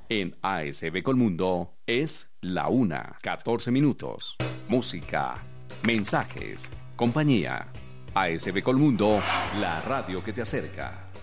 En ASB Colmundo es la 1:14. Música, mensajes, compañía. ASB Colmundo, la radio que te acerca.